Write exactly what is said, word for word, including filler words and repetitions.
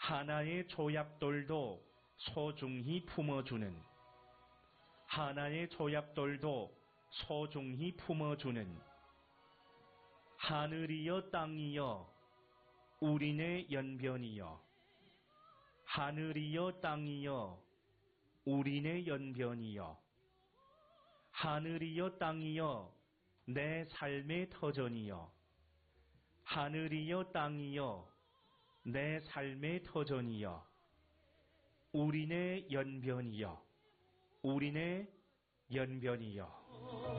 하나의 조약돌도 소중히 품어주는, 하나의 조약돌도 소중히 품어주는 하늘이여 땅이여 우리네 연변이여, 하늘이여 땅이여 우리네 연변이여, 하늘이여 땅이여 내 삶의 터전이여, 하늘이여 땅이여 내 삶의 터전이여, 우리네 연변이여, 우리네 연변이여.